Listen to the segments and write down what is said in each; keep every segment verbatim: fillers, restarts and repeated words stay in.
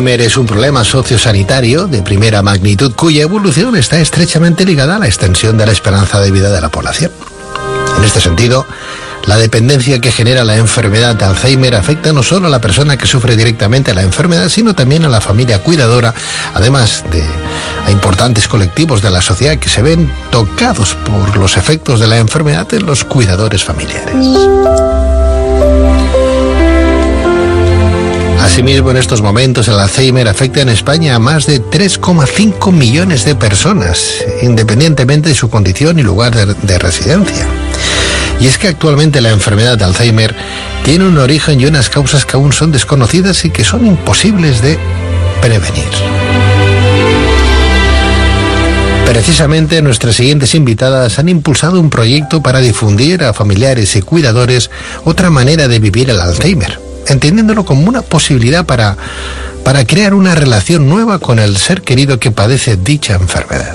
Alzheimer es un problema sociosanitario de primera magnitud cuya evolución está estrechamente ligada a la extensión de la esperanza de vida de la población. En este sentido, la dependencia que genera la enfermedad de Alzheimer afecta no solo a la persona que sufre directamente la enfermedad, sino también a la familia cuidadora, además de a importantes colectivos de la sociedad que se ven tocados por los efectos de la enfermedad en los cuidadores familiares. Asimismo, en estos momentos el Alzheimer afecta en España a más de tres coma cinco millones de personas, independientemente de su condición y lugar de, de residencia. Y es que actualmente la enfermedad de Alzheimer tiene un origen y unas causas que aún son desconocidas y que son imposibles de prevenir. Precisamente nuestras siguientes invitadas han impulsado un proyecto para difundir a familiares y cuidadores otra manera de vivir el Alzheimer, entendiéndolo como una posibilidad para, para crear una relación nueva con el ser querido que padece dicha enfermedad.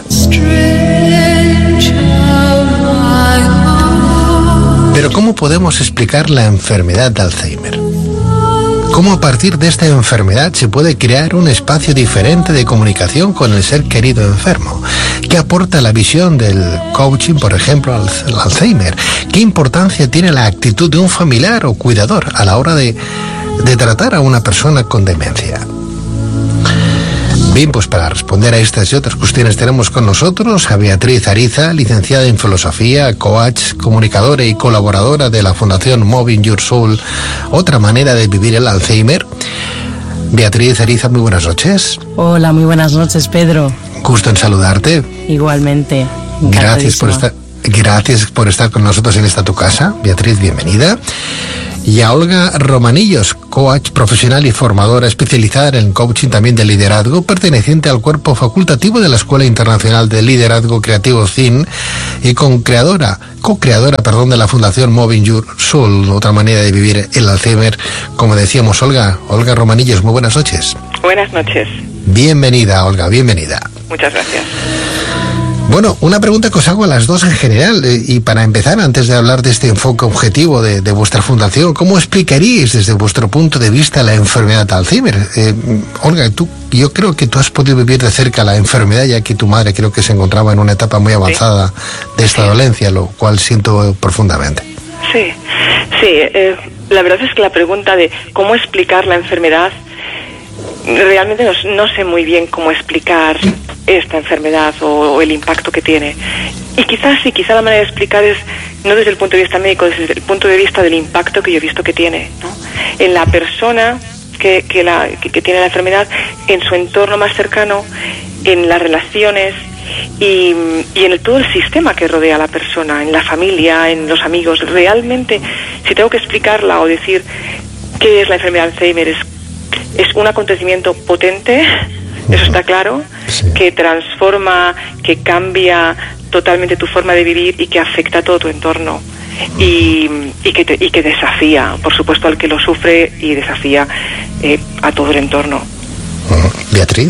Pero ¿cómo podemos explicar la enfermedad de Alzheimer? ¿Cómo a partir de esta enfermedad se puede crear un espacio diferente de comunicación con el ser querido enfermo? ¿Qué aporta la visión del coaching, por ejemplo, al Alzheimer? ¿Qué importancia tiene la actitud de un familiar o cuidador a la hora de, de tratar a una persona con demencia? Bien, pues para responder a estas y otras cuestiones tenemos con nosotros a Beatriz Ariza, licenciada en Filosofía, coach, comunicadora y colaboradora de la Fundación Moving Your Soul, otra manera de vivir el Alzheimer. Beatriz Ariza, muy buenas noches. Hola, muy buenas noches, Pedro. Gusto en saludarte. Igualmente. Gracias por estar, gracias por estar con nosotros en esta tu casa. Beatriz, bienvenida. Y a Olga Romanillos, coach profesional y formadora especializada en coaching también de liderazgo, perteneciente al cuerpo facultativo de la Escuela Internacional de Liderazgo Creativo C I N y con creadora, co-creadora, perdón, de la Fundación Moving Your Soul, otra manera de vivir el Alzheimer. Como decíamos, Olga, Olga Romanillos, muy buenas noches. Buenas noches. Bienvenida, Olga, bienvenida. Muchas gracias. Bueno, una pregunta que os hago a las dos en general, eh, y para empezar, antes de hablar de este enfoque objetivo de, de vuestra fundación, ¿cómo explicaríais desde vuestro punto de vista la enfermedad de Alzheimer? Eh, Olga, tú, yo creo que tú has podido vivir de cerca la enfermedad, ya que tu madre creo que se encontraba en una etapa muy avanzada, sí, de esta sí. dolencia, lo cual siento profundamente. Sí, sí, eh, la verdad es que la pregunta de cómo explicar la enfermedad, realmente no, no sé muy bien cómo explicar esta enfermedad o, o el impacto que tiene. Y quizás sí, quizás la manera de explicar es no desde el punto de vista médico, desde el punto de vista del impacto que yo he visto que tiene, ¿no? En la persona que, que, la, que, que tiene la enfermedad, en su entorno más cercano, en las relaciones y, y en el, todo el sistema que rodea a la persona, en la familia, en los amigos. Realmente, si tengo que explicarla o decir qué es la enfermedad de Alzheimer, es, es un acontecimiento potente. Eso está claro, sí. Que transforma, que cambia totalmente tu forma de vivir y que afecta a todo tu entorno. Y, y, que, te, y que desafía, por supuesto, al que lo sufre y desafía eh, a todo el entorno. Beatriz.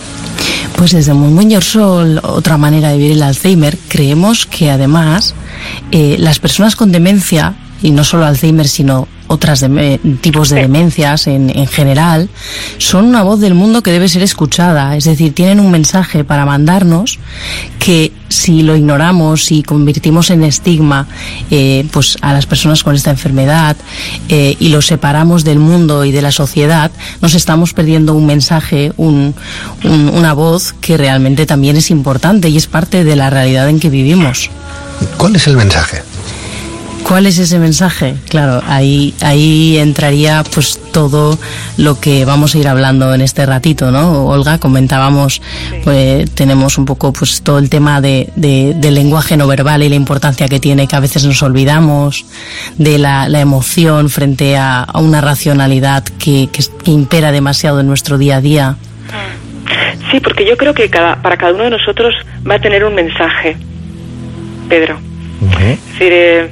Pues desde Moving Your Soul, otra manera de vivir el Alzheimer, creemos que además eh, las personas con demencia, y no solo Alzheimer, sino otros de, tipos de demencias en, en general, son una voz del mundo que debe ser escuchada. Es decir, tienen un mensaje para mandarnos que si lo ignoramos, si convertimos en estigma eh, pues a las personas con esta enfermedad eh, y los separamos del mundo y de la sociedad, nos estamos perdiendo un mensaje, un, un, una voz que realmente también es importante y es parte de la realidad en que vivimos. ¿Cuál es el mensaje? ¿Cuál es ese mensaje? Claro, ahí ahí entraría pues todo lo que vamos a ir hablando en este ratito, ¿no? Olga, comentábamos, pues tenemos un poco pues todo el tema de, de del lenguaje no verbal y la importancia que tiene, que a veces nos olvidamos, de la, la emoción frente a, a una racionalidad que, que, que impera demasiado en nuestro día a día. Sí, porque yo creo que cada, para cada uno de nosotros va a tener un mensaje, Pedro. Uh-huh. Es decir, eh,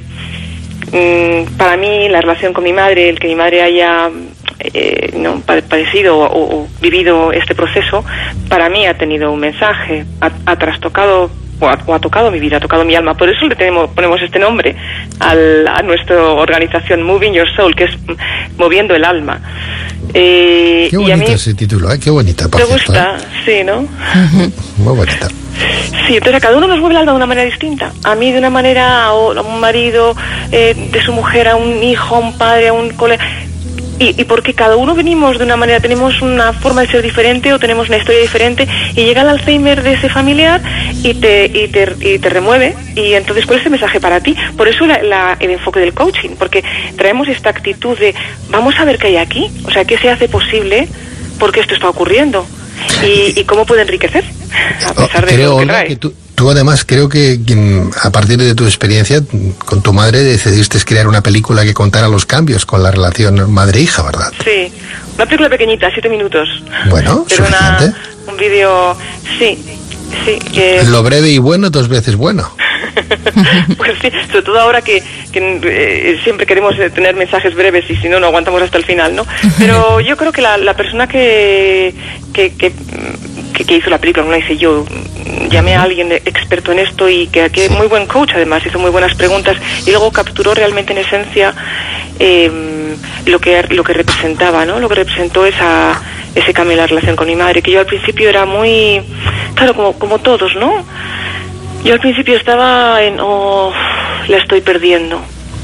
para mí la relación con mi madre, el que mi madre haya eh, no padecido o, o vivido este proceso, para mí ha tenido un mensaje, ha, ha trastocado o ha, o ha tocado mi vida, ha tocado mi alma. Por eso le tenemos, ponemos este nombre al, a nuestra organización Moving Your Soul, que es moviendo el alma. Eh, Y, Qué bonito y a mí, ese título, ¿eh? Qué bonita. ¿Te cierto, gusta? ¿Eh? Sí, ¿no? Muy bonita. Sí, entonces a cada uno nos mueve el alma de una manera distinta. A mí de una manera, a un marido, eh, de su mujer, a un hijo, a un padre, a un colega. Y, y porque cada uno venimos de una manera, tenemos una forma de ser diferente o tenemos una historia diferente, y llega el Alzheimer de ese familiar y te y te, y te remueve, y entonces ¿cuál es el mensaje para ti? Por eso la, la, el enfoque del coaching, porque traemos esta actitud de vamos a ver qué hay aquí, o sea, qué se hace posible porque esto está ocurriendo y, y cómo puede enriquecer a pesar de creo, todo lo que Olga, trae. que tú, tú además creo que a partir de tu experiencia con tu madre decidiste crear una película que contara los cambios con la relación madre-hija, ¿verdad? Sí, una película pequeñita, siete minutos. Bueno, pero suficiente. Una, un vídeo, sí, sí. Que... Lo breve y bueno, dos veces bueno. Pues sí, sobre todo ahora que, que eh, siempre queremos tener mensajes breves y si no, no aguantamos hasta el final, ¿no? Pero yo creo que la, la persona que que, que que que hizo la película, no la hice yo, llamé a alguien experto en esto y que, que muy buen coach además, hizo muy buenas preguntas y luego capturó realmente en esencia eh, lo que lo que representaba, ¿no? Lo que representó esa ese cambio en la relación con mi madre, que yo al principio era muy, claro, como como todos, ¿no? Yo al principio estaba en, oh, la estoy perdiendo.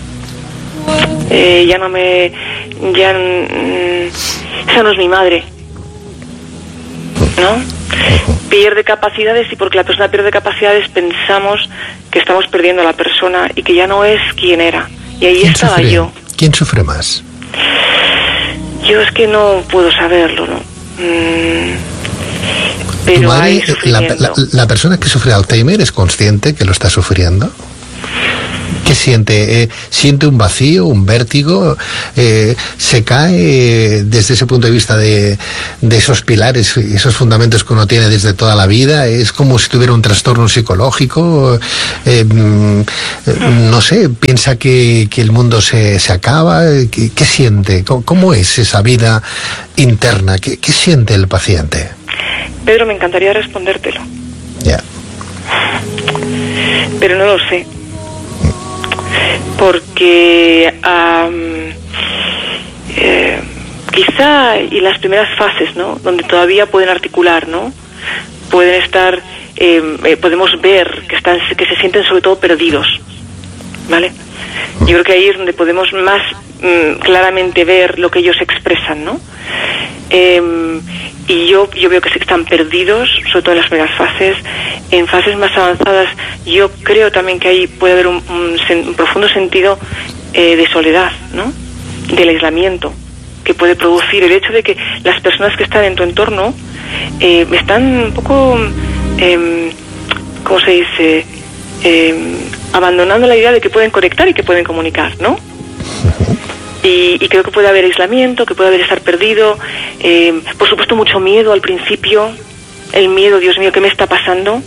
Eh, ya no me, ya, mm, esa no es mi madre, ¿no? Pierde capacidades y porque la persona pierde capacidades pensamos que estamos perdiendo a la persona y que ya no es quien era. Y ahí estaba sufre? yo. ¿Quién sufre más? Yo es que no puedo saberlo, ¿no? Mm. Pero ¿Tu madre, la, la, la persona que sufre Alzheimer, es consciente que lo está sufriendo? ¿Qué siente? Eh, ¿Siente un vacío, un vértigo? Eh, ¿Se cae desde ese punto de vista de, de esos pilares, esos fundamentos que uno tiene desde toda la vida? ¿Es como si tuviera un trastorno psicológico? Eh, no sé, ¿piensa que, que el mundo se, se acaba? ¿Qué, qué siente? ¿Cómo, ¿Cómo es esa vida interna? ¿Qué, qué siente el paciente? Pedro, me encantaría respondértelo. Ya. Yeah. Pero no lo sé. Porque um, eh, quizá y las primeras fases, ¿no? Donde todavía pueden articular, ¿no? Pueden estar, eh, eh, podemos ver que están, que se sienten sobre todo perdidos, ¿vale? Yo creo que ahí es donde podemos más mm, claramente ver lo que ellos expresan, ¿no? Eh, y yo yo veo que sí están perdidos, sobre todo en las primeras fases. En fases más avanzadas yo creo también que ahí puede haber un, un, un profundo sentido eh, de soledad, ¿no? Del aislamiento que puede producir el hecho de que las personas que están en tu entorno eh, están un poco eh, ¿cómo se dice? Eh, abandonando la idea de que pueden conectar y que pueden comunicar, ¿no? Y, y creo que puede haber aislamiento, que puede haber estar perdido, eh, por supuesto mucho miedo al principio, el miedo, Dios mío, ¿qué me está pasando?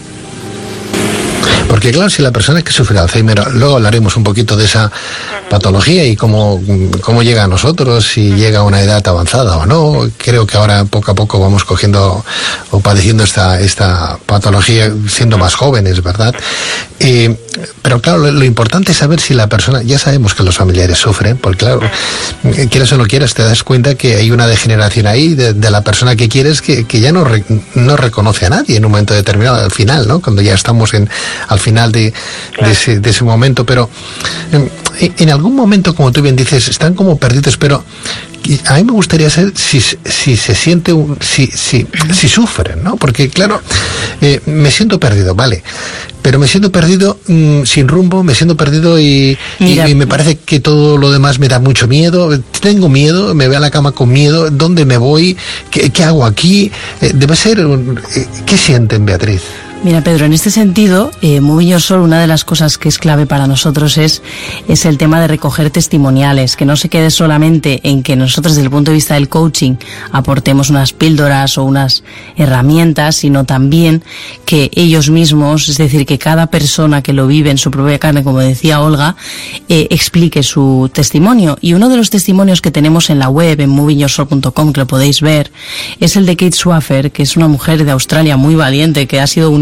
Porque claro, si la persona que sufre Alzheimer, luego hablaremos un poquito de esa patología y cómo, cómo llega a nosotros, si llega a una edad avanzada o no. Creo que ahora poco a poco vamos cogiendo o padeciendo esta, esta patología siendo más jóvenes, ¿verdad? Eh, pero claro, lo, lo importante es saber si la persona, ya sabemos que los familiares sufren, porque claro, quieras o no quieras, te das cuenta que hay una degeneración ahí de, de la persona que quieres que, que ya no, re, no reconoce a nadie en un momento determinado, al final, ¿no? Cuando ya estamos en, al final de, claro. de, ese, de ese momento, pero en, en algún momento, como tú bien dices, están como perdidos, pero a mí me gustaría saber si, si se siente, un, si, si, si sufren, ¿no? Porque claro, eh, me siento perdido, vale, pero me siento perdido mmm, sin rumbo, me siento perdido y, y, y me parece que todo lo demás me da mucho miedo, tengo miedo, me veo a la cama con miedo, ¿dónde me voy? ¿Qué, qué hago aquí? Eh, debe ser, un, eh, ¿qué sienten, Beatriz? Mira, Pedro, en este sentido, eh, Moving Your Soul, una de las cosas que es clave para nosotros es, es el tema de recoger testimoniales, que no se quede solamente en que nosotros desde el punto de vista del coaching aportemos unas píldoras o unas herramientas, sino también que ellos mismos, es decir, que cada persona que lo vive en su propia carne, como decía Olga, eh, explique su testimonio. Y uno de los testimonios que tenemos en la web, en moving your soul punto com, que lo podéis ver, es el de Kate Swaffer, que es una mujer de Australia muy valiente, que ha sido una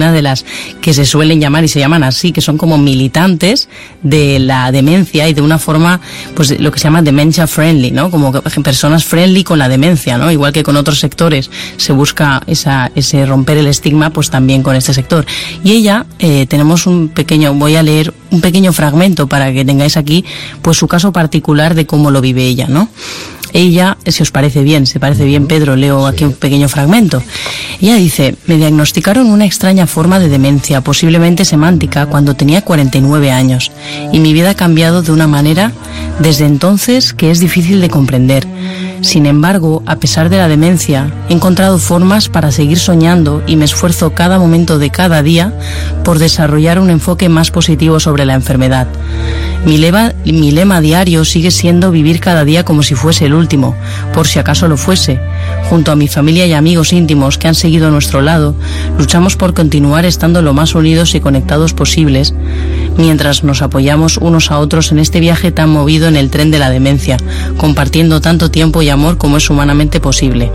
una de las que se suelen llamar y se llaman así, que son como militantes de la demencia y de una forma, pues lo que se llama dementia friendly, ¿no? Como personas friendly con la demencia, ¿no? Igual que con otros sectores se busca esa, ese romper el estigma, pues también con este sector. Y ella, eh, tenemos un pequeño, voy a leer un pequeño fragmento para que tengáis aquí, pues su caso particular de cómo lo vive ella, ¿no? Ella, si os parece bien, si parece bien, Pedro, leo aquí un pequeño fragmento. Ella dice: me diagnosticaron una extraña forma de demencia, posiblemente semántica, cuando tenía cuarenta y nueve años, y mi vida ha cambiado de una manera desde entonces que es difícil de comprender. Sin embargo, a pesar de la demencia, he encontrado formas para seguir soñando y me esfuerzo cada momento de cada día por desarrollar un enfoque más positivo sobre la enfermedad. Mi lema, mi lema diario sigue siendo vivir cada día como si fuese el último, por si acaso lo fuese. Junto a mi familia y amigos íntimos que han seguido a nuestro lado, luchamos por continuar estando lo más unidos y conectados posibles, mientras nos apoyamos unos a otros en este viaje tan movido en el tren de la demencia, compartiendo tanto tiempo y amor como es humanamente posible.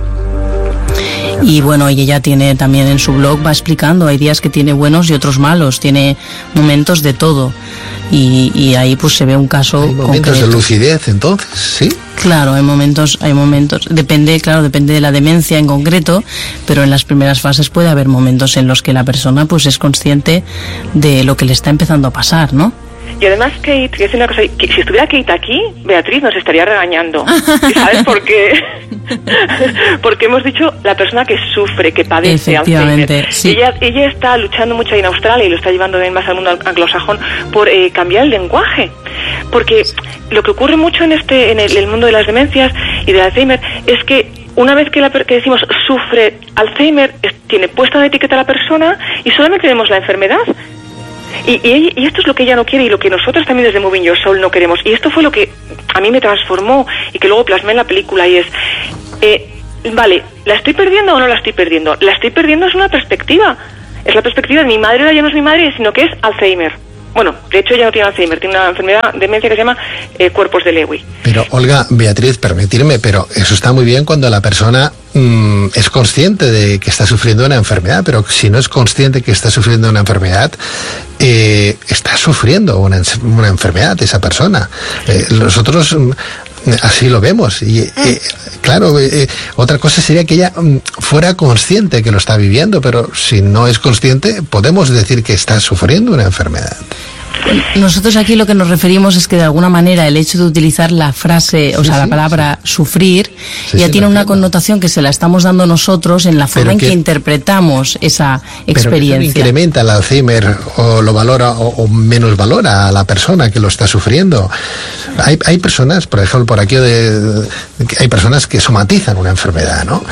Y bueno, y ella tiene también en su blog, va explicando, hay días que tiene buenos y otros malos, tiene momentos de todo. Y, y ahí pues se ve un caso hay momentos concreto. De lucidez, entonces, ¿sí? Claro, hay momentos, hay momentos, depende, claro, depende de la demencia en concreto, pero en las primeras fases puede haber momentos en los que la persona pues es consciente de lo que le está empezando a pasar, ¿no? Y además, Kate, que es una cosa, que si estuviera Kate aquí, Beatriz nos estaría regañando. ¿Y sabes por qué? Porque hemos dicho la persona que sufre, que padece Alzheimer. Sí. Ella, ella está luchando mucho en Australia y lo está llevando más al mundo anglosajón por eh, cambiar el lenguaje. Porque lo que ocurre mucho en este en el, el mundo de las demencias y del Alzheimer es que una vez que, la, que decimos sufre Alzheimer, es, tiene puesta una etiqueta a la persona y solamente vemos la enfermedad. Y, y, y esto es lo que ella no quiere y lo que nosotros también desde Moving Your Soul no queremos. Y esto fue lo que a mí me transformó y que luego plasmé en la película y es, eh, vale, ¿la estoy perdiendo o no la estoy perdiendo? La estoy perdiendo es una perspectiva. Es la perspectiva de mi madre, ahora ya no es mi madre, sino que es Alzheimer. Bueno, de hecho ella no tiene Alzheimer, tiene una enfermedad, demencia que se llama eh, cuerpos de Lewy. Pero, Olga, Beatriz, permitirme, pero eso está muy bien cuando la persona mmm, es consciente de que está sufriendo una enfermedad, pero si no es consciente que está sufriendo una enfermedad, eh, está sufriendo una, una enfermedad esa persona. Eh, nosotros así lo vemos. Y eh, claro, eh, otra cosa sería que ella mm, fuera consciente que lo está viviendo, pero si no es consciente, podemos decir que está sufriendo una enfermedad. Nosotros aquí lo que nos referimos es que de alguna manera el hecho de utilizar la frase, o sí, sea, la palabra sí. sufrir, sí, ya sí, tiene una entiendo. Connotación que se la estamos dando nosotros en la forma pero en que, que interpretamos esa experiencia. Pero que incrementa el Alzheimer o lo valora o, o menos valora a la persona que lo está sufriendo. Hay, hay personas, por ejemplo, por aquí de, hay personas que somatizan una enfermedad, ¿no?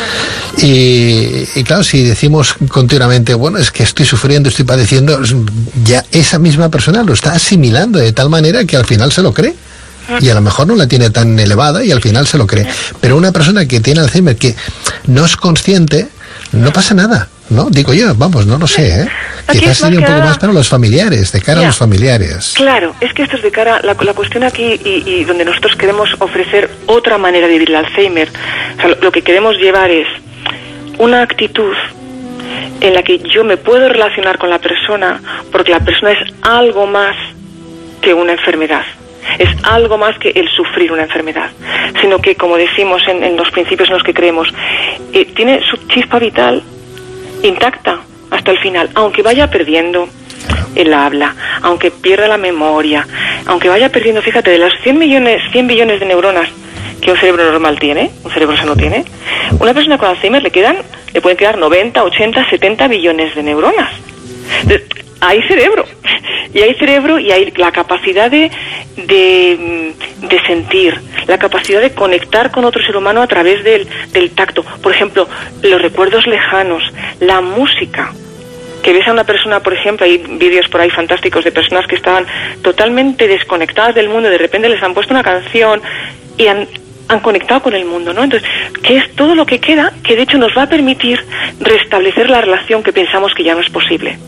Y, y claro, si decimos continuamente, bueno, es que estoy sufriendo, estoy padeciendo, ya esa misma persona lo está asimilando de tal manera que al final se lo cree. Y a lo mejor no la tiene tan elevada y al final se lo cree. Pero una persona que tiene Alzheimer, que no es consciente, no pasa nada, ¿no? Digo yo, vamos, no lo sé, ¿eh? Quizás sería un poco nada... más para los familiares, de cara ya. a los familiares. Claro, es que esto es de cara, la, la cuestión aquí y, y donde nosotros queremos ofrecer otra manera de vivir el Alzheimer, o sea, lo, lo que queremos llevar es una actitud en la que yo me puedo relacionar con la persona, porque la persona es algo más que una enfermedad, es algo más que el sufrir una enfermedad, sino que, como decimos en, en los principios en los que creemos, eh, tiene su chispa vital intacta hasta el final, aunque vaya perdiendo el habla, aunque pierda la memoria, aunque vaya perdiendo, fíjate, de las cien millones, cien billones de neuronas que un cerebro normal tiene, un cerebro sano tiene, una persona con Alzheimer le quedan, le pueden quedar noventa, ochenta, setenta billones de neuronas. Entonces, hay cerebro, y hay cerebro y hay la capacidad de, de, de sentir, la capacidad de conectar con otro ser humano a través del, del tacto. Por ejemplo, los recuerdos lejanos, la música. Que ves a una persona, por ejemplo, hay vídeos por ahí fantásticos de personas que estaban totalmente desconectadas del mundo y de repente les han puesto una canción y han, han conectado con el mundo, ¿no? Entonces, que es todo lo que queda, que de hecho nos va a permitir restablecer la relación que pensamos que ya no es posible.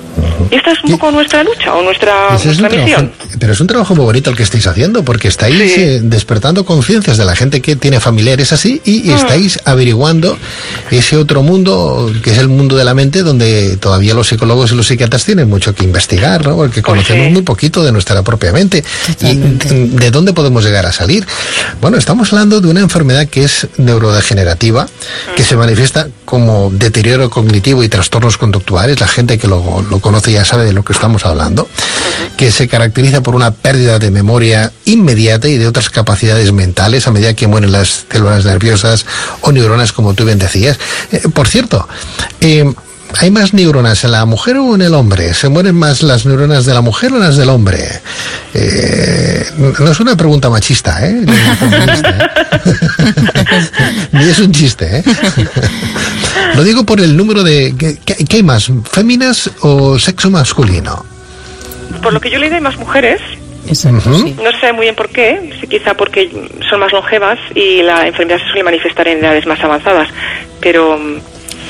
Y esta es un poco nuestra lucha o nuestra, es nuestra misión. Trabajo, pero es un trabajo muy bonito el que estáis haciendo, porque estáis sí. eh, despertando conciencias de la gente que tiene familiares así y, y mm. estáis averiguando ese otro mundo, que es el mundo de la mente, donde todavía los psicólogos y los psiquiatras tienen mucho que investigar, ¿no? Porque conocemos sí. muy poquito de nuestra propia mente. Totalmente. Y de dónde podemos llegar a salir. Bueno, estamos hablando de una enfermedad que es neurodegenerativa, mm. que se manifiesta como deterioro cognitivo y trastornos conductuales. La gente que lo, lo conoce ya sabe de lo que estamos hablando, que se caracteriza por una pérdida de memoria inmediata y de otras capacidades mentales a medida que mueren las células nerviosas o neuronas, como tú bien decías. Eh, por cierto, eh, ¿hay más neuronas en la mujer o en el hombre? ¿Se mueren más las neuronas de la mujer o las del hombre? Eh, no es una pregunta machista, ¿eh? Ni, ¿eh? Ni es un chiste, ¿eh? Lo digo por el número de... ¿Qué, qué hay más? ¿Féminas o sexo masculino? Por lo que yo le digo, hay más mujeres. Exacto, uh-huh. sí. No sé muy bien por qué, sí, quizá porque son más longevas y la enfermedad se suele manifestar en edades más avanzadas, pero... Um,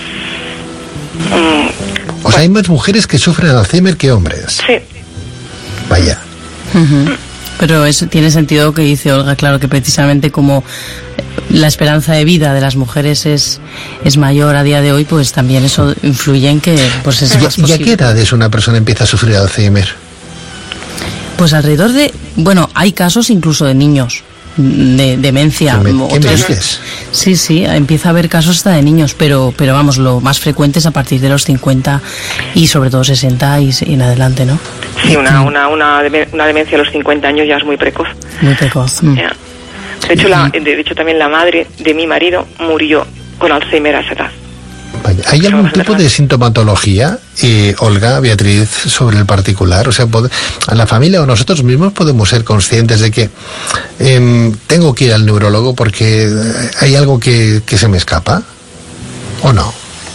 o sea, bueno. hay más mujeres que sufren Alzheimer que hombres. Sí. Vaya. Uh-huh. Pero eso tiene sentido lo que dice Olga, claro, que precisamente como la esperanza de vida de las mujeres es, es mayor a día de hoy, pues también eso influye en que pues es más posible. ¿Y a qué edades una persona empieza a sufrir Alzheimer? Pues alrededor de... Bueno, hay casos incluso de niños de demencia. ¿Qué me, ¿qué me dices? Sí, sí, empieza a haber casos hasta de niños, pero pero vamos, lo más frecuente es a partir de los cincuenta y sobre todo sesenta y, y en adelante, ¿no? Sí, una, una, una, una demencia a los cincuenta años ya es muy precoz. Muy precoz. Mm. Yeah. De hecho, la, de hecho, también la madre de mi marido murió con Alzheimer a esa edad. Vaya. ¿Hay algún tipo de sintomatología, eh, Olga, Beatriz, sobre el particular? O sea, ¿a la familia o nosotros mismos podemos ser conscientes de que eh, tengo que ir al neurólogo porque hay algo que, que se me escapa? ¿O no?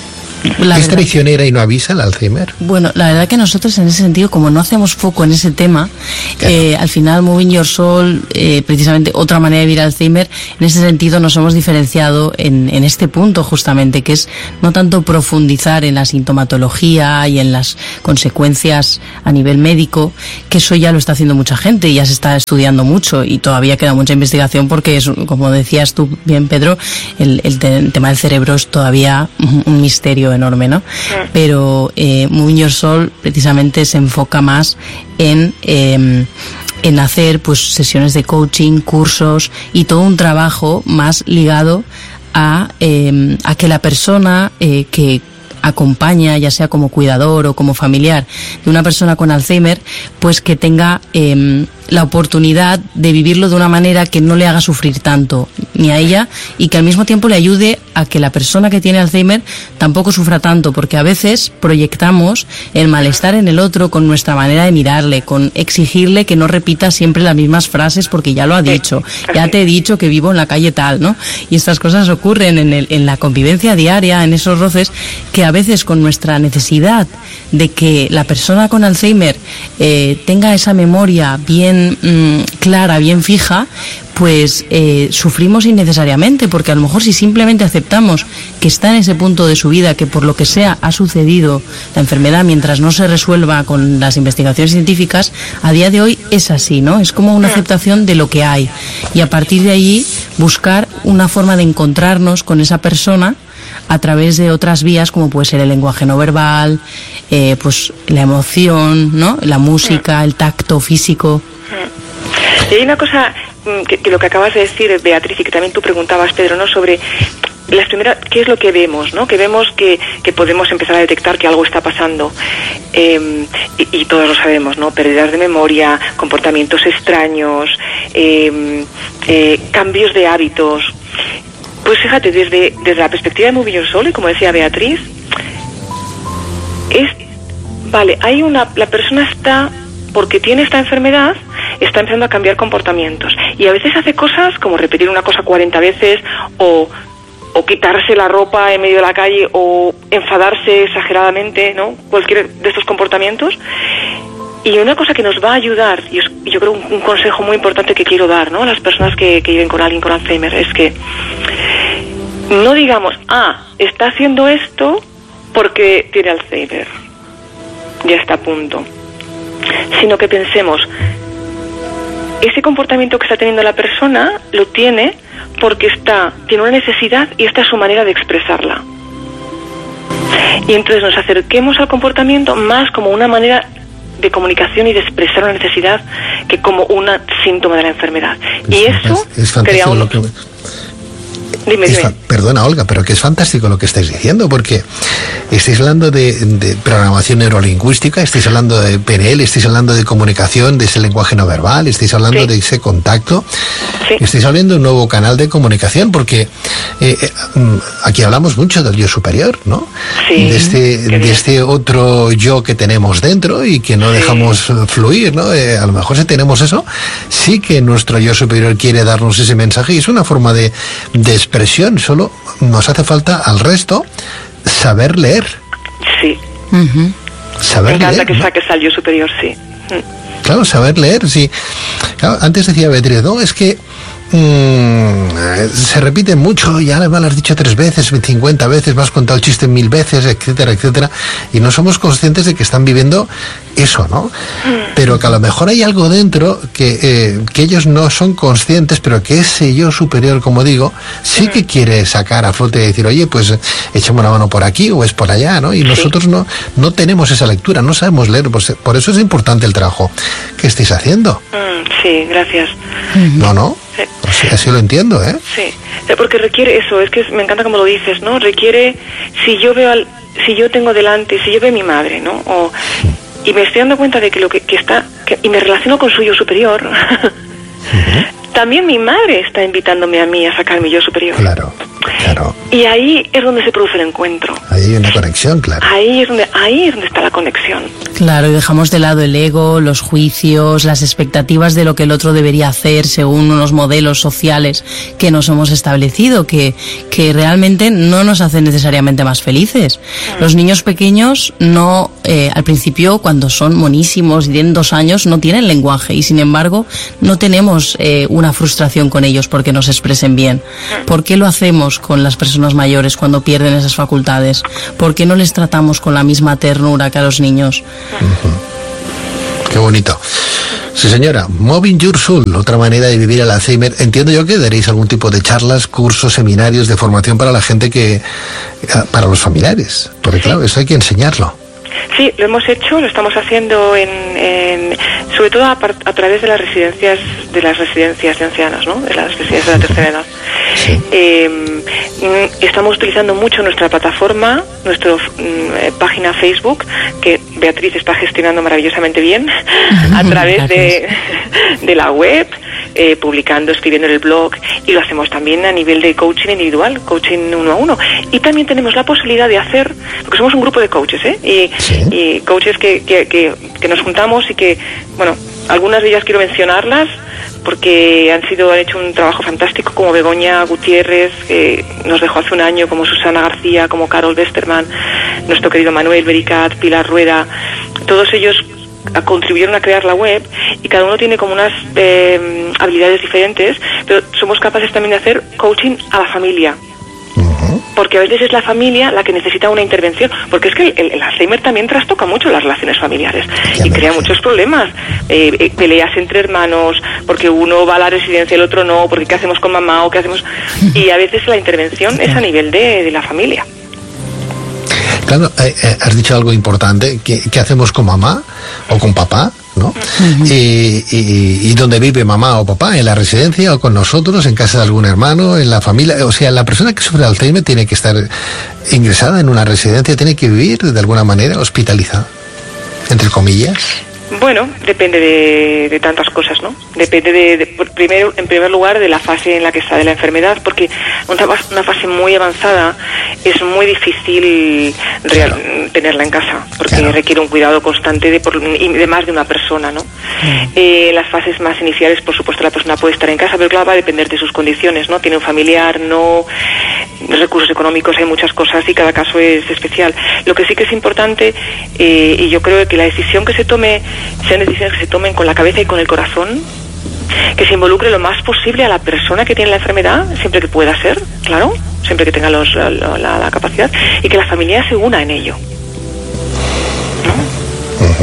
La ¿Es traicionera que... y no avisa el Alzheimer? Bueno, la verdad que nosotros en ese sentido, como no hacemos foco en ese tema, claro. eh, al final Moving Your Soul, eh, precisamente otra manera de vivir Alzheimer, en ese sentido nos hemos diferenciado en, en este punto justamente, que es no tanto profundizar en la sintomatología y en las consecuencias a nivel médico, que eso ya lo está haciendo mucha gente y ya se está estudiando mucho y todavía queda mucha investigación porque, es, como decías tú bien, Pedro, el, el, te, el tema del cerebro es todavía un, un misterio enorme, ¿no? Sí. Pero eh, Moving Your Soul precisamente se enfoca más en eh, en hacer pues sesiones de coaching, cursos y todo un trabajo más ligado a eh, a que la persona eh, que acompaña, ya sea como cuidador o como familiar de una persona con Alzheimer, pues que tenga eh, la oportunidad de vivirlo de una manera que no le haga sufrir tanto ni a ella y que al mismo tiempo le ayude a que la persona que tiene Alzheimer tampoco sufra tanto, porque a veces proyectamos el malestar en el otro con nuestra manera de mirarle, con exigirle que no repita siempre las mismas frases porque ya lo ha dicho, ya te he dicho que vivo en la calle tal, ¿no? Y estas cosas ocurren en, el, en la convivencia diaria, en esos roces, que a veces con nuestra necesidad de que la persona con Alzheimer eh, tenga esa memoria bien mmm, clara, bien fija, pues eh, sufrimos innecesariamente, porque a lo mejor si simplemente aceptamos que está en ese punto de su vida, que por lo que sea ha sucedido la enfermedad mientras no se resuelva con las investigaciones científicas, a día de hoy es así, ¿no? Es como una aceptación de lo que hay y a partir de ahí buscar una forma de encontrarnos con esa persona a través de otras vías como puede ser el lenguaje no verbal, eh, pues la emoción, ¿no? La música, el tacto físico. Y hay una cosa que, que lo que acabas de decir, Beatriz, y que también tú preguntabas, Pedro, ¿no? Sobre las primeras, ¿qué es lo que vemos, no? Que vemos que, que podemos empezar a detectar que algo está pasando. Eh, y, y todos lo sabemos, ¿no? Pérdidas de memoria, comportamientos extraños, eh, eh, cambios de hábitos. Pues fíjate, desde, desde la perspectiva de Moving Your Soul, y como decía Beatriz, es, vale, hay una, la persona está, porque tiene esta enfermedad, está empezando a cambiar comportamientos. Y a veces hace cosas como repetir una cosa cuarenta veces, o, o quitarse la ropa en medio de la calle, o enfadarse exageradamente, ¿no? Cualquier de estos comportamientos. Y una cosa que nos va a ayudar, y es, yo creo un, un consejo muy importante que quiero dar, ¿no? A las personas que, que viven con alguien con Alzheimer, es que no digamos, ah, está haciendo esto porque tiene Alzheimer. ya está a punto, sino que pensemos, ese comportamiento que está teniendo la persona lo tiene porque está, tiene una necesidad y esta es su manera de expresarla. Y entonces nos acerquemos al comportamiento más como una manera de comunicación y de expresar una necesidad que como un síntoma de la enfermedad. Es, y eso es, es fantástico un... lo que... Dime, es dime. fa... Perdona, Olga, pero que es fantástico lo que estáis diciendo, porque estáis hablando de, de programación neurolingüística, estáis hablando de P N L, estáis hablando de comunicación, de ese lenguaje no verbal, estáis hablando sí. de ese contacto, sí. estáis hablando de un nuevo canal de comunicación, porque eh, eh, aquí hablamos mucho del yo superior, ¿no? Sí, de este, de este otro yo que tenemos dentro y que no sí. dejamos fluir, ¿no? Eh, a lo mejor si tenemos eso, sí que nuestro yo superior quiere darnos ese mensaje y es una forma de, de expresión, solo nos hace falta al resto saber leer. Sí. Uh-huh. Saber Me encanta leer, que ¿no? saques al yo superior, sí. Claro, saber leer, sí. Claro, antes decía Beatriz, no, es que mmm, se repite mucho, ya me lo has dicho tres veces, cincuenta veces, me has contado el chiste mil veces, etcétera, etcétera, y no somos conscientes de que están viviendo eso, ¿no? Pero que a lo mejor hay algo dentro que, eh, que ellos no son conscientes, pero que ese yo superior, como digo, sí que quiere sacar a flote y decir, oye, pues échame una mano por aquí o es por allá, ¿no? Y sí. nosotros no, no tenemos esa lectura, no sabemos leer, pues, por eso es importante el trabajo que estéis haciendo. Mm, sí, gracias. No, no, sí. O sea, así lo entiendo, ¿eh? Sí, porque requiere eso, es que me encanta como lo dices, ¿no? Requiere, si yo veo, al, si yo tengo delante, si yo veo a mi madre, ¿no? O... y me estoy dando cuenta de que lo que, que está, que, y me relaciono con su yo superior, uh-huh. también mi madre está invitándome a mí a sacar mi yo superior. Claro, claro. Y ahí es donde se produce el encuentro. Ahí hay una conexión, claro. Ahí es donde, ahí es donde está la conexión. Claro, y dejamos de lado el ego, los juicios, las expectativas de lo que el otro debería hacer según unos modelos sociales que nos hemos establecido, que, que realmente no nos hacen necesariamente más felices. Mm. Los niños pequeños no, eh, al principio, cuando son monísimos y tienen dos años, no tienen lenguaje y sin embargo no tenemos eh, una frustración con ellos porque no se expresen bien. ¿Por qué lo hacemos con las personas mayores cuando pierden esas facultades? ¿Por qué no les tratamos con la misma ternura que a los niños? Uh-huh. Qué bonito. Sí, señora. Moving Your Soul, otra manera de vivir el Alzheimer. Entiendo yo que daréis algún tipo de charlas, cursos, seminarios de formación para la gente que, para los familiares, porque claro, eso hay que enseñarlo. Sí, lo hemos hecho, lo estamos haciendo en, en sobre todo a, a través de las residencias de las residencias de ancianos, ¿no? De las residencias de la tercera edad. Sí. Eh, estamos utilizando mucho nuestra plataforma, nuestra eh, página Facebook, que Beatriz está gestionando maravillosamente bien, a través de, de la web, eh, publicando, escribiendo en el blog, y lo hacemos también a nivel de coaching individual, coaching uno a uno. Y también tenemos la posibilidad de hacer, porque somos un grupo de coaches, ¿eh? Y, sí. y coaches que, que, que, que nos juntamos y que, bueno, algunas de ellas quiero mencionarlas, porque han sido han hecho un trabajo fantástico, como Begoña Gutiérrez, que nos dejó hace un año, como Susana García, como Carol Westerman, nuestro querido Manuel Bericat, Pilar Rueda. Todos ellos contribuyeron a crear la web y cada uno tiene como unas eh, habilidades diferentes, pero somos capaces también de hacer coaching a la familia. Porque a veces es la familia la que necesita una intervención, porque es que el, el Alzheimer también trastoca mucho las relaciones familiares y crea muchos problemas, eh, eh, peleas entre hermanos, porque uno va a la residencia y el otro no, porque qué hacemos con mamá o qué hacemos, y a veces la intervención es a nivel de, de la familia. Claro, eh, eh, has dicho algo importante, ¿qué, qué hacemos con mamá o con papá? ¿No? Uh-huh. y, y, y donde vive mamá o papá, en la residencia o con nosotros, en casa de algún hermano, en la familia. O sea, la persona que sufre Alzheimer tiene que estar ingresada en una residencia, tiene que vivir de alguna manera hospitalizada, entre comillas. Bueno, depende de, de tantas cosas, ¿no? Depende de, de primero, en primer lugar, de la fase en la que está de la enfermedad, porque una, una fase muy avanzada es muy difícil real, claro. tenerla en casa, porque claro. requiere un cuidado constante de, por, de más de una persona, ¿no? Mm. Eh, las fases más iniciales, por supuesto, la persona puede estar en casa, pero claro, va a depender de sus condiciones, ¿no? Tiene un familiar, no, recursos económicos, hay muchas cosas y cada caso es especial. Lo que sí que es importante, eh, y yo creo que la decisión que se tome sean decisiones que se tomen con la cabeza y con el corazón, que se involucre lo más posible a la persona que tiene la enfermedad, siempre que pueda ser, claro, siempre que tenga los, la, la, la capacidad, y que la familia se una en ello, ¿no?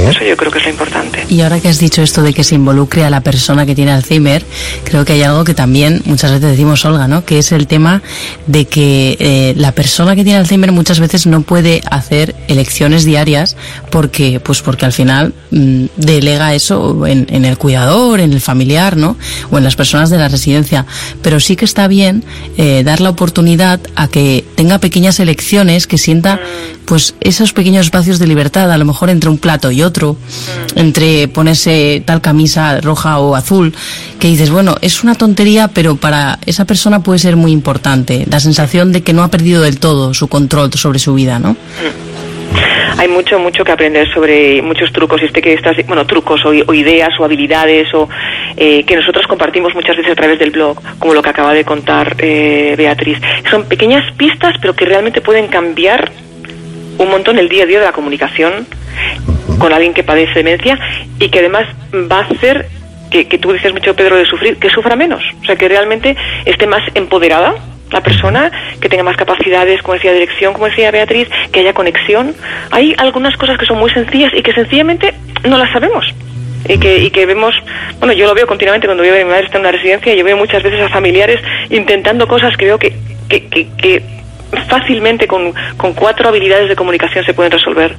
Uh-huh. Eso yo creo que es lo importante. Y ahora que has dicho esto de que se involucre a la persona que tiene Alzheimer, creo que hay algo que también muchas veces decimos, Olga, ¿no? Que es el tema de que eh, la persona que tiene Alzheimer muchas veces no puede hacer elecciones diarias porque, pues porque al final mmm, delega eso en, en el cuidador, en el familiar, ¿no? O en las personas de la residencia. Pero sí que está bien eh, dar la oportunidad a que tenga pequeñas elecciones, que sienta pues esos pequeños espacios de libertad, a lo mejor entre un plato y otro, entre ponerse tal camisa roja o azul, que dices, bueno, es una tontería, pero para esa persona puede ser muy importante, la sensación de que no ha perdido del todo su control sobre su vida, ¿no? Hay mucho, mucho que aprender sobre muchos trucos, este que estas, bueno, trucos o, o ideas o habilidades o eh, que nosotros compartimos muchas veces a través del blog, como lo que acaba de contar eh, Beatriz. Son pequeñas pistas, pero que realmente pueden cambiar un montón el día a día de la comunicación con alguien que padece demencia y que además va a hacer que, que tú dices mucho, Pedro, de sufrir, que sufra menos, o sea, que realmente esté más empoderada la persona, que tenga más capacidades, como decía, dirección, como decía Beatriz, que haya conexión. Hay algunas cosas que son muy sencillas y que sencillamente no las sabemos. Y que, y que vemos, bueno, yo lo veo continuamente cuando veo a mi madre está en una residencia, y yo veo muchas veces a familiares intentando cosas que veo que, que, que, que fácilmente con, con cuatro habilidades de comunicación se pueden resolver.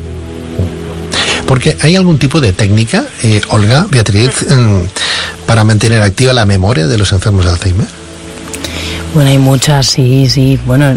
Porque hay algún tipo de técnica, eh, Olga, Beatriz, eh, para mantener activa la memoria de los enfermos de Alzheimer. Bueno, hay muchas, sí, sí. Bueno,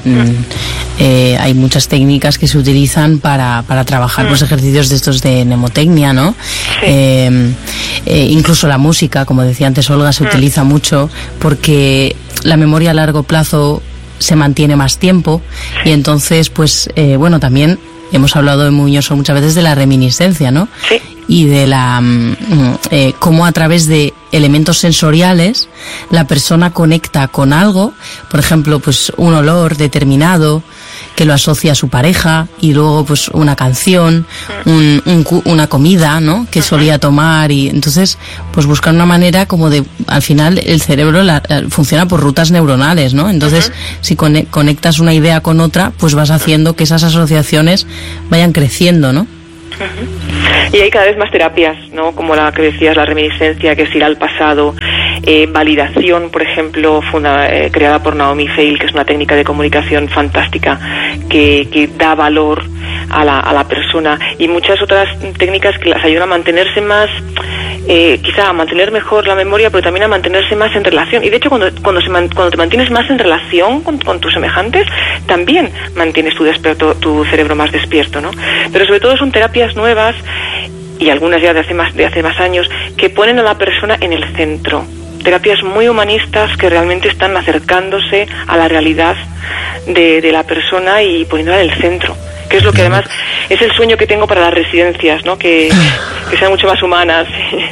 eh, hay muchas técnicas que se utilizan para, para trabajar los ejercicios de estos de mnemotecnia, ¿no? Sí. Eh, eh, incluso la música, como decía antes Olga, se utiliza mucho porque la memoria a largo plazo se mantiene más tiempo y entonces, pues, eh, bueno, también hemos hablado de Muñoz muchas veces de la reminiscencia, ¿no? Sí. Y de la eh, cómo a través de elementos sensoriales la persona conecta con algo, por ejemplo, pues un olor determinado que lo asocia a su pareja, y luego pues una canción, un, un, una comida, ¿no? Que solía tomar, y entonces pues buscar una manera como de, al final el cerebro la, la, funciona por rutas neuronales, ¿no? Entonces uh-huh. si con, conectas una idea con otra, pues vas haciendo que esas asociaciones vayan creciendo, ¿no? Uh-huh. Y hay cada vez más terapias, ¿no? Como la que decías, la reminiscencia, que es ir al pasado, eh, validación, por ejemplo, funda, eh, creada por Naomi Feil, que es una técnica de comunicación fantástica que, que da valor a la, a la persona, y muchas otras técnicas que las ayudan a mantenerse más, eh, quizá a mantener mejor la memoria, pero también a mantenerse más en relación. Y de hecho, cuando cuando, se man, cuando te mantienes más en relación con, con tus semejantes, también mantienes tu, despierto, tu cerebro más despierto, ¿no? Pero sobre todo son terapias nuevas, y algunas ya de hace más de hace más años, que ponen a la persona en el centro. Terapias muy humanistas que realmente están acercándose a la realidad de, de la persona y poniéndola en el centro, que es lo que además es el sueño que tengo para las residencias, ¿no? Que, que sean mucho más humanas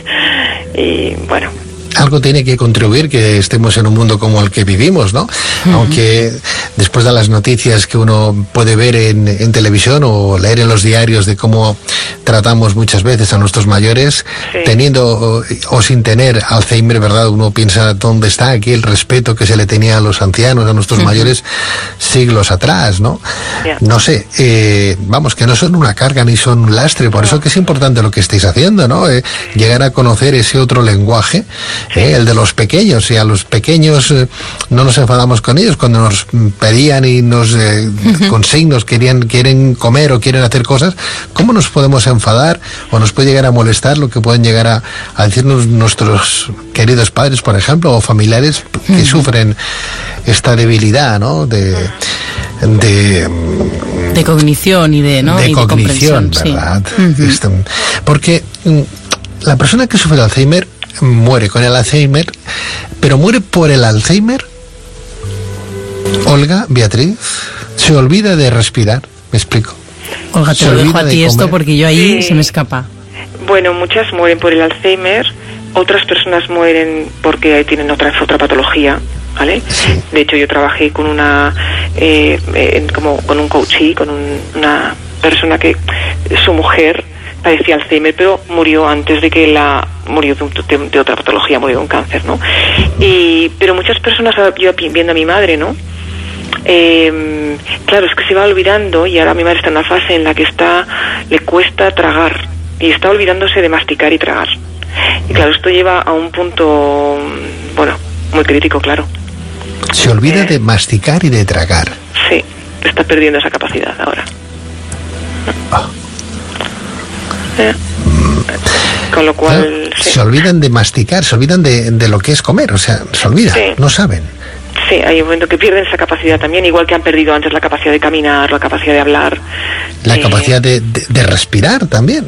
y, y bueno. Algo tiene que contribuir que estemos en un mundo como el que vivimos, ¿no? Uh-huh. Aunque después de las noticias que uno puede ver en, en televisión o leer en los diarios de cómo tratamos muchas veces a nuestros mayores, sí. teniendo o, o sin tener Alzheimer, ¿verdad? Uno piensa dónde está aquí el respeto que se le tenía a los ancianos, a nuestros uh-huh. mayores siglos atrás, ¿no? Yeah. No sé, eh, vamos, que no son una carga ni son un lastre, por no. eso que es importante lo que estáis haciendo, ¿no? Eh, llegar a conocer ese otro lenguaje, Eh, el de los pequeños, y a los pequeños eh, no nos enfadamos con ellos cuando nos pedían y nos eh, uh-huh. con signos querían, quieren comer o quieren hacer cosas. ¿Cómo nos podemos enfadar o nos puede llegar a molestar lo que pueden llegar a, a decirnos nuestros queridos padres, por ejemplo, o familiares que uh-huh. sufren esta debilidad, ¿no? De, de de cognición y de, ¿no? de y cognición, de ¿verdad? Sí. Uh-huh. Esto, porque la persona que sufre de Alzheimer muere con el Alzheimer, pero muere por el Alzheimer. Olga, Beatriz, se olvida de respirar, me explico. Olga, te se lo dejo a ti esto porque yo ahí sí. se me escapa. Bueno, muchas mueren por el Alzheimer, otras personas mueren porque tienen otra otra patología, ¿vale? Sí. De hecho, yo trabajé con una eh, en, como con un coachee, con un, una persona que su mujer padecía Alzheimer, pero murió antes de que la murió de, de, de otra patología, murió de un cáncer, ¿no? Y pero muchas personas, yo viendo a mi madre, ¿no? Eh, claro, es que se va olvidando, y ahora mi madre está en una fase en la que está le cuesta tragar, y está olvidándose de masticar y tragar. Y claro, esto lleva a un punto, bueno, muy crítico, claro. Se olvida eh, de masticar y de tragar. Sí, está perdiendo esa capacidad ahora. Ah. Eh, con lo cual... No, sí. Se olvidan de masticar, se olvidan de, de lo que es comer, o sea, se olvida, Sí. no saben. Sí, hay un momento que pierden esa capacidad también, igual que han perdido antes la capacidad de caminar, la capacidad de hablar. La Eh, capacidad de, de, de respirar también.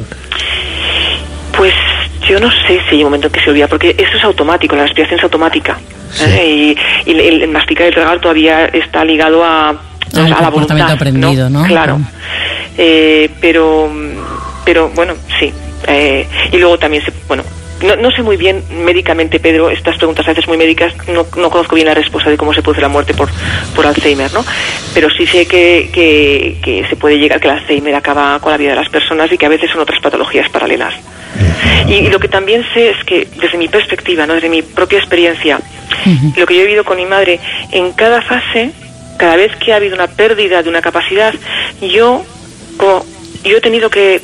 Pues yo no sé si hay un momento en que se olvida, porque eso es automático, la respiración es automática. Sí. ¿eh? Y, y el, el masticar y el tragar todavía está ligado a, A un a la comportamiento voluntad, aprendido, ¿no? Claro. Mm. Eh, pero, pero bueno, sí. Eh, y luego también se, bueno, no, no sé muy bien médicamente, Pedro, estas preguntas a veces muy médicas, no, no conozco bien la respuesta de cómo se produce la muerte por, por Alzheimer, ¿no? Pero sí sé que, que, que se puede llegar, que el Alzheimer acaba con la vida de las personas y que a veces son otras patologías paralelas. Y, y lo que también sé es que, desde mi perspectiva, ¿no?, desde mi propia experiencia, uh-huh. lo que yo he vivido con mi madre, en cada fase, cada vez que ha habido una pérdida de una capacidad, yo, como, yo he tenido que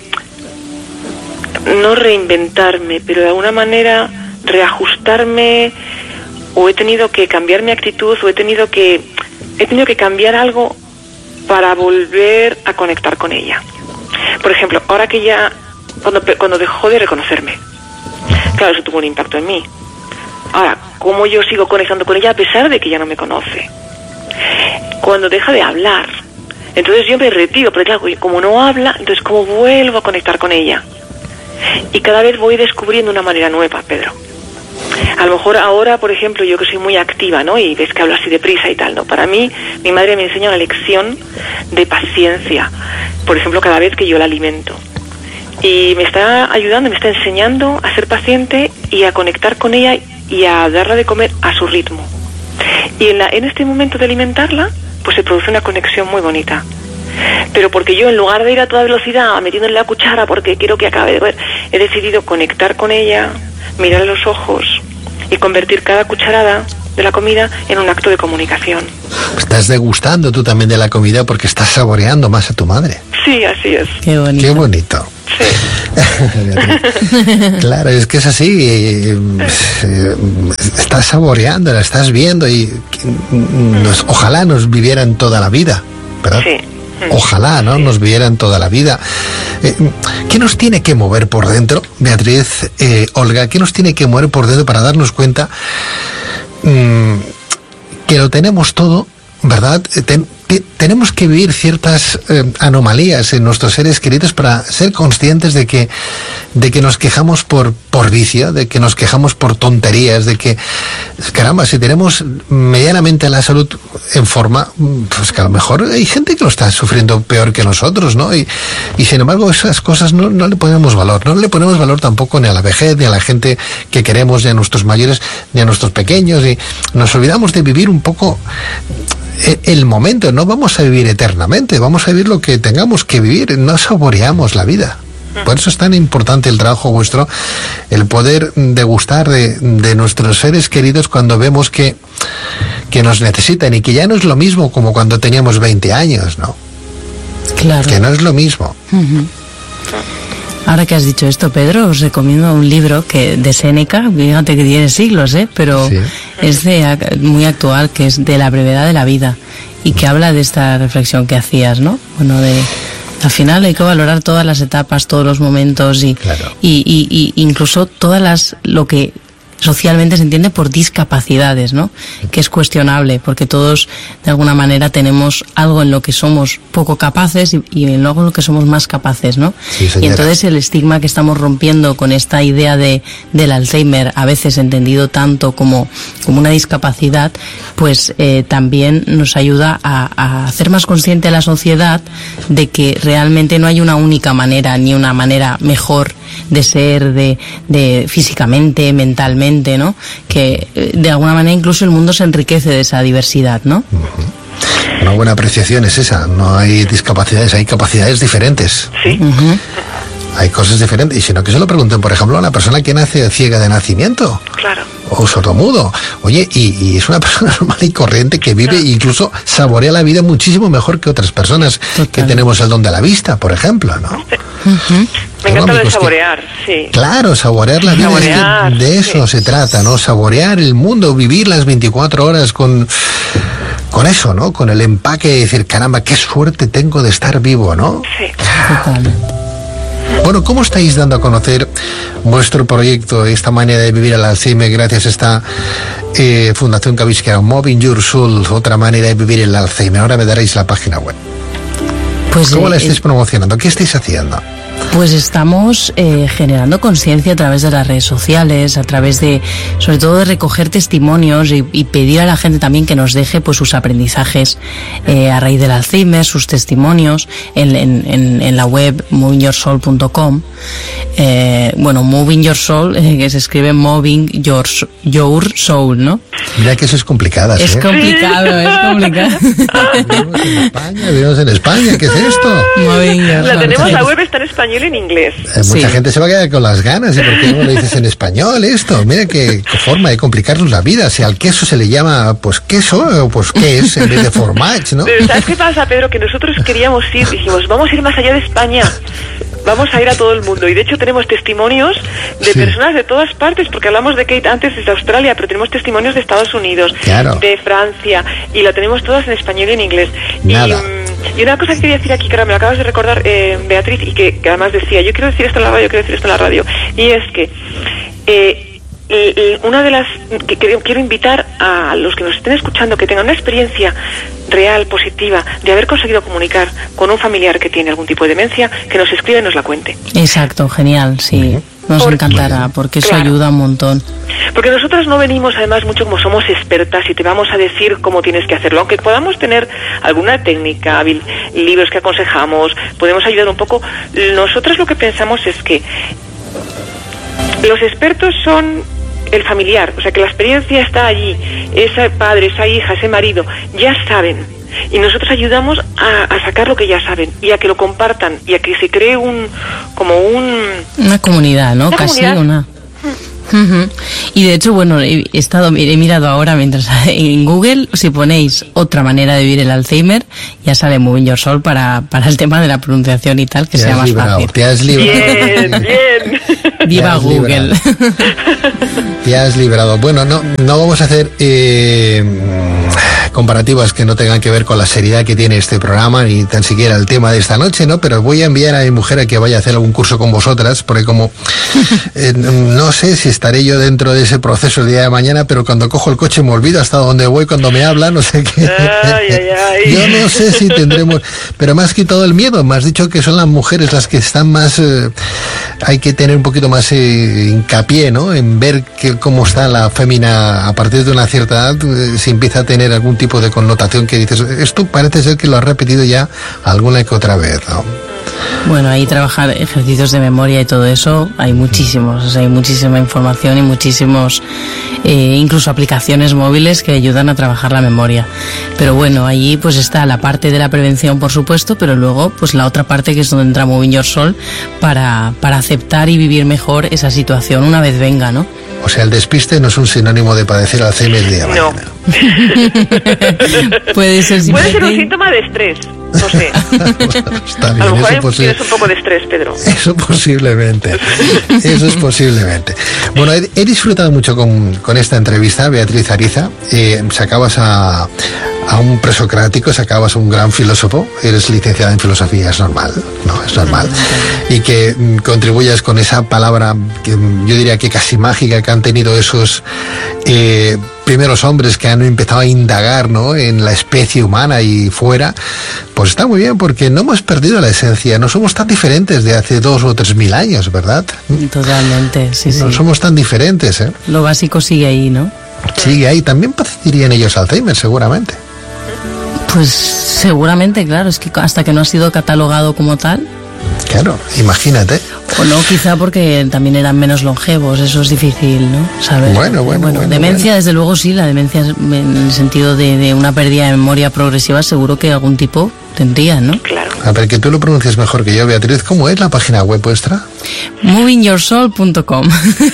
no reinventarme, pero de alguna manera reajustarme, o he tenido que cambiar mi actitud, o he tenido que he tenido que cambiar algo para volver a conectar con ella. Por ejemplo, ahora que ya cuando cuando dejó de reconocerme, claro, eso tuvo un impacto en mí. Ahora, ¿cómo yo sigo conectando con ella a pesar de que ya no me conoce? Cuando deja de hablar, entonces yo me retiro, pero claro, como no habla, entonces ¿cómo vuelvo a conectar con ella? Y cada vez voy descubriendo una manera nueva, Pedro. A lo mejor ahora, por ejemplo, yo que soy muy activa, ¿no?, y ves que hablo así deprisa y tal, ¿no? Para mí, mi madre me enseña una lección de paciencia, por ejemplo, cada vez que yo la alimento. Y me está ayudando, me está enseñando a ser paciente y a conectar con ella y a darla de comer a su ritmo. Y en, la, en este momento de alimentarla, pues se produce una conexión muy bonita. Pero porque yo, en lugar de ir a toda velocidad metiéndole la cuchara porque quiero que acabe de ver, he decidido conectar con ella, mirar a los ojos y convertir cada cucharada de la comida en un acto de comunicación. Estás degustando tú también de la comida porque estás saboreando más a tu madre. Sí, así es. Qué bonito. Qué bonito. Sí. Claro, es que es así. Eh, eh, estás saboreando, la estás viendo y nos, ojalá nos vivieran toda la vida, ¿verdad? Sí. Ojalá, ¿no?, sí. nos vivieran toda la vida. Eh, ¿Qué nos tiene que mover por dentro, Beatriz, eh, Olga? ¿Qué nos tiene que mover por dentro para darnos cuenta mmm, que lo tenemos todo, ¿verdad? Ten, te, tenemos que vivir ciertas eh, anomalías en nuestros seres queridos para ser conscientes de que, de que nos quejamos por, por vicio, de que nos quejamos por tonterías, de que, caramba, si tenemos medianamente la salud en forma, pues que a lo mejor hay gente que lo está sufriendo peor que nosotros, ¿no? Y, y sin embargo esas cosas no, no le ponemos valor, no le ponemos valor tampoco ni a la vejez, ni a la gente que queremos, ni a nuestros mayores, ni a nuestros pequeños, y nos olvidamos de vivir un poco el momento. No vamos a vivir eternamente, vamos a vivir lo que tengamos que vivir, no saboreamos la vida. Por eso es tan importante el trabajo vuestro, el poder degustar de, de nuestros seres queridos cuando vemos que, que nos necesitan, y que ya no es lo mismo como cuando teníamos veinte años, ¿no? Claro. Que no es lo mismo. Uh-huh. Ahora que has dicho esto, Pedro, os recomiendo un libro que de Séneca, fíjate que tiene siglos, ¿eh? Pero sí. es de, muy actual, que es de la brevedad de la vida, y que habla de esta reflexión que hacías, ¿no? Bueno, de al final hay que valorar todas las etapas, todos los momentos, y, claro. y, y, y incluso todas las, lo que socialmente se entiende por discapacidades, ¿no? Que es cuestionable, porque todos de alguna manera tenemos algo en lo que somos poco capaces y, y en algo en lo que somos más capaces, ¿no? Sí, y entonces el estigma que estamos rompiendo con esta idea de del Alzheimer, a veces entendido tanto como, como una discapacidad, pues eh, también nos ayuda a, a hacer más consciente a la sociedad de que realmente no hay una única manera, ni una manera mejor de ser, de, de físicamente, mentalmente, ¿no? Que de alguna manera incluso el mundo se enriquece de esa diversidad, ¿no? Uh-huh. Una buena apreciación es esa. No hay discapacidades, hay capacidades diferentes. Sí. Uh-huh. hay cosas diferentes. Y si no, que se lo pregunten, por ejemplo, a la persona que nace ciega de nacimiento. Claro. O sordomudo. Oye, y, y es una persona normal y corriente que vive e incluso saborea la vida muchísimo mejor que otras personas Total. que tenemos el don de la vista, por ejemplo, ¿no? Sí. Uh-huh. Me encanta lo de saborear, que, sí. Claro, saborear la vida, saborear, es que de eso sí. se trata, ¿no? Saborear el mundo, vivir las veinticuatro horas con, con eso, ¿no? Con el empaque de decir, caramba, qué suerte tengo de estar vivo, ¿no? Sí. Total. Bueno, ¿cómo estáis dando a conocer vuestro proyecto, esta manera de vivir el Alzheimer, gracias a esta eh, fundación que habéis creado, Moving Your Soul, otra manera de vivir el Alzheimer? Ahora me daréis la página web. Pues, ¿Cómo eh, la estáis eh, promocionando? ¿Qué estáis haciendo? Pues estamos eh, generando conciencia a través de las redes sociales, a través de, sobre todo de recoger testimonios y, y pedir a la gente también que nos deje pues sus aprendizajes eh, a raíz del Alzheimer, sus testimonios en, en, en, en la web moving your soul punto com. Eh, bueno, Moving Your Soul, eh, que se escribe Moving Your, your Soul, ¿no? Mira que eso es complicado. Es ¿eh? complicado, es complicado. Vivimos en España, vivimos en España, ¿qué es esto? Moving Your la Soul. tenemos, la web está en español y en inglés. Eh, mucha sí. gente se va a quedar con las ganas, ¿y por qué no lo dices en español esto? Mira qué forma de complicarnos la vida. Si al queso se le llama, pues queso, pues qué es, en vez de formage, ¿no? Pero ¿sabes qué pasa, Pedro? Que nosotros queríamos ir, dijimos, vamos a ir más allá de España. Vamos a ir a todo el mundo. Y de hecho tenemos testimonios de sí. personas de todas partes, porque hablamos de Kate antes desde Australia, pero tenemos testimonios de Estados Unidos, claro. de Francia, y lo tenemos todas en español y en inglés. Nada. Y, um, y una cosa que quería decir aquí, que ahora me lo acabas de recordar, eh, Beatriz, y que, que además decía, yo quiero decir esto en la radio, yo quiero decir esto en la radio, y es que eh, y una de las que quiero invitar a los que nos estén escuchando que tengan una experiencia real, positiva, de haber conseguido comunicar con un familiar que tiene algún tipo de demencia, que nos escriba y nos la cuente. Exacto, genial, sí. Nos porque, encantará, porque eso claro. ayuda un montón. Porque nosotros no venimos, además, mucho como somos expertas y te vamos a decir cómo tienes que hacerlo. Aunque podamos tener alguna técnica, libros que aconsejamos, podemos ayudar un poco. Nosotros lo que pensamos es que los expertos son el familiar, o sea que la experiencia está allí, ese padre, esa hija, ese marido, ya saben, y nosotros ayudamos a, a sacar lo que ya saben y a que lo compartan y a que se cree un, como un... Una comunidad, ¿no? Una Casi comunidad. una... Uh-huh. Y de hecho, bueno, he estado, he mirado ahora mientras en Google, si ponéis otra manera de vivir el Alzheimer, ya sale Moving Your Soul para, para el tema de la pronunciación y tal, que te sea más librado, fácil. Te has librado. Bien, bien. Viva Google. Librado. Te has librado. Bueno, no, no vamos a hacer eh, comparativas que no tengan que ver con la seriedad que tiene este programa, ni tan siquiera el tema de esta noche, ¿no? Pero voy a enviar a mi mujer a que vaya a hacer algún curso con vosotras, porque como eh, no sé si estaré yo dentro de ese proceso el día de mañana, pero cuando cojo el coche me olvido hasta dónde voy cuando me hablan, no sé qué. Ay, ay, ay. Yo no sé si tendremos, pero me has quitado el miedo, me has dicho que son las mujeres las que están más, eh, hay que tener un poquito más eh, hincapié, ¿no? En ver que, cómo está la fémina a partir de una cierta edad, eh, si empieza a tener algún tipo de connotación que dices, esto parece ser que lo has repetido ya alguna que otra vez, ¿no? Bueno, ahí trabajar ejercicios de memoria y todo eso, hay muchísimos, o sea, hay muchísima información y muchísimos, eh, incluso aplicaciones móviles que ayudan a trabajar la memoria. Pero bueno, allí pues está la parte de la prevención, por supuesto, pero luego pues la otra parte que es donde entra Moving Your Soul para, para aceptar y vivir mejor esa situación una vez venga, ¿no? O sea, el despiste no es un sinónimo de padecer Alzheimer el día de mañana. No. Puede ser, Puede ser un síntoma de estrés. No sé. Bueno, está bien, a lo mejor eso posi- tienes un poco de estrés, Pedro. Eso posiblemente. Eso es posiblemente. Bueno, he, he disfrutado mucho con, con esta entrevista, Beatriz Ariza. Eh, sacabas a, a un presocrático, sacabas a un gran filósofo. Eres licenciada en filosofía, es normal, ¿no? Es normal. Y que mm, contribuyas con esa palabra, que yo diría que casi mágica, que han tenido esos eh, primeros hombres que han empezado a indagar, ¿no?, en la especie humana y fuera. Pues está muy bien, porque no hemos perdido la esencia, no somos tan diferentes de hace dos o tres mil años, ¿verdad? Totalmente, sí, sí. No somos tan diferentes, ¿eh? Lo básico sigue ahí, ¿no? Sigue ahí, también padecerían ellos Alzheimer, seguramente. Pues seguramente, claro, es que hasta que no ha sido catalogado como tal. Claro, imagínate. O no, quizá porque también eran menos longevos, eso es difícil, ¿no? ¿Sabes? Bueno, bueno, bueno, bueno demencia, bueno. Desde luego sí, la demencia en el sentido de, de una pérdida de memoria progresiva, seguro que algún tipo tendrían, ¿no? Claro. A ver, que tú lo pronuncias mejor que yo, Beatriz. ¿Cómo es la página web vuestra? moving your soul punto com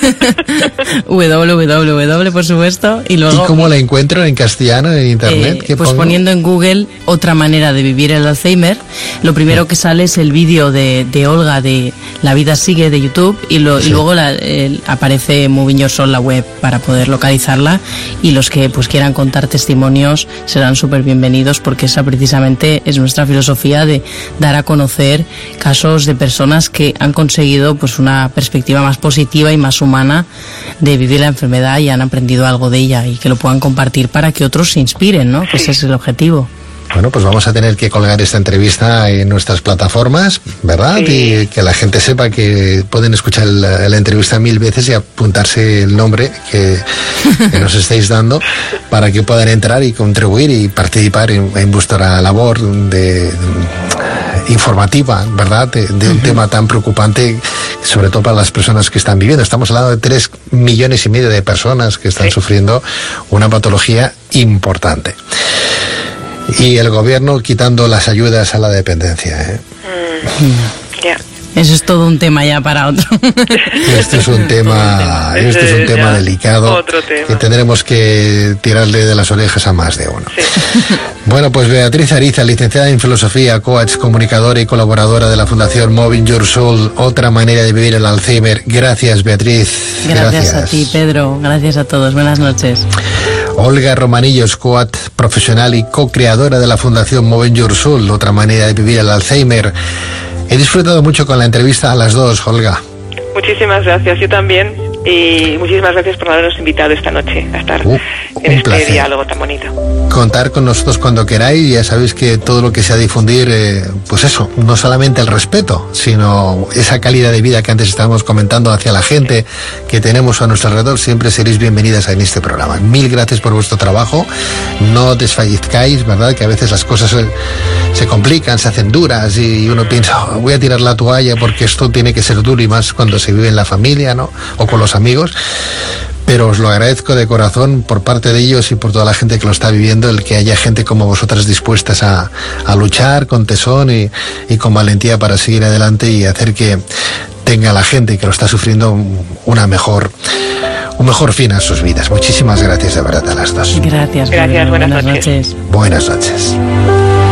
w w w por supuesto. Y luego, ¿y cómo la encuentro en castellano en internet? Eh, ¿Qué pues pongo? poniendo en Google otra manera de vivir el Alzheimer, lo primero que sale es el vídeo de, de Olga de La vida sigue de YouTube y, lo, Sí. y luego la, el, aparece Moving Your Soul, la web, para poder localizarla, y los que pues quieran contar testimonios serán súper bienvenidos, porque esa precisamente es nuestra filosofía, de dar a conocer casos de personas que han conseguido pues una perspectiva más positiva y más humana de vivir la enfermedad y han aprendido algo de ella, y que lo puedan compartir para que otros se inspiren, ¿no? Que ese es el objetivo. Bueno, pues vamos a tener que colgar esta entrevista en nuestras plataformas, ¿verdad? Sí. Y que la gente sepa que pueden escuchar la, la entrevista mil veces y apuntarse el nombre que, que nos estáis dando para que puedan entrar y contribuir y participar en, en vuestra labor de, de informativa, ¿verdad? De, de un uh-huh. tema tan preocupante, sobre todo para las personas que están viviendo. Estamos hablando de tres millones y medio de personas que están sí. sufriendo una patología importante. Y el gobierno quitando las ayudas a la dependencia, ¿eh? Mm, yeah. Eso es todo un tema ya para otro. Esto es un tema, esto es un tema delicado, otro tema. Que tendremos que tirarle de las orejas a más de uno. Sí. Bueno, pues Beatriz Ariza, licenciada en Filosofía, coach, comunicadora y colaboradora de la Fundación Moving Your Soul, otra manera de vivir el Alzheimer. Gracias, Beatriz. Gracias, Gracias a ti, Pedro. Gracias a todos. Buenas noches. Olga Romanillos, coach profesional y co-creadora de la Fundación Moving Your Soul, otra manera de vivir el Alzheimer. He disfrutado mucho con la entrevista a las dos, Olga. Muchísimas gracias, yo también. Y muchísimas gracias por habernos invitado esta noche a estar uh, en este placer. diálogo tan bonito. Contar con nosotros cuando queráis, ya sabéis que todo lo que sea difundir, eh, pues eso, no solamente el respeto, sino esa calidad de vida que antes estábamos comentando hacia la gente que tenemos a nuestro alrededor, siempre seréis bienvenidas en este programa. Mil gracias por vuestro trabajo, no desfallezcáis, ¿verdad? Que a veces las cosas se, se complican, se hacen duras y uno piensa, oh, voy a tirar la toalla porque esto tiene que ser duro, y más cuando se vive en la familia, ¿no? O con los amigos. Pero os lo agradezco de corazón por parte de ellos y por toda la gente que lo está viviendo, el que haya gente como vosotras dispuestas a, a luchar con tesón y, y con valentía para seguir adelante y hacer que tenga la gente que lo está sufriendo una mejor, un mejor fin a sus vidas. Muchísimas gracias de verdad a las dos. Gracias. Gracias, buenas, buenas noches. noches. Buenas noches.